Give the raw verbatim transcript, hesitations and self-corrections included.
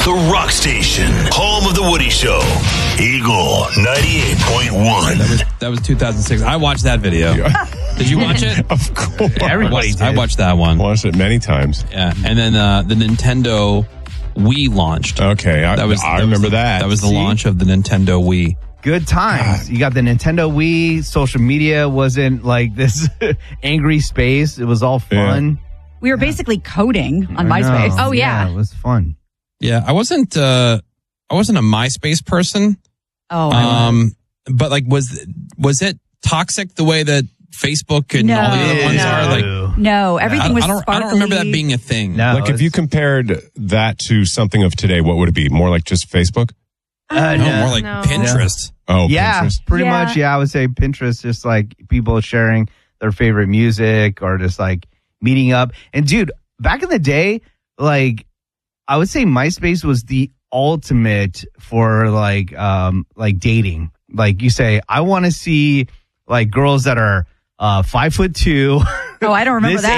The rock station. Home of The Woody Show. Eagle ninety-eight point one. That was, that was two thousand six. I watched that video. Did you watch it? Of course. Everybody did. I watched that one. Watched it many times. Yeah. And then uh, the Nintendo Wii launched. Okay. I, that was, I that remember was the, that. That was the See? launch of the Nintendo Wii. Good times. You got the Nintendo Wii. Social media wasn't like this angry space. It was all fun. Yeah. We were basically coding on I MySpace. know. Oh, yeah. yeah. It was fun. Yeah. I wasn't, uh, I wasn't a MySpace person. Oh, um, but like, was, was it toxic the way that Facebook and No. all the other ones No. are? Like, no, everything I, was I don't, I don't remember that being a thing. No, like if you compared that to something of today, what would it be? More like just Facebook? Uh, No, no. more like No. Pinterest. Oh, yeah, Pinterest. pretty Yeah. much. Yeah, I would say Pinterest, just like people sharing their favorite music or just like meeting up. And dude, back in the day, like I would say MySpace was the ultimate for like um like dating. Like you say, I want to see like girls that are uh five foot two. Oh, I don't remember this that.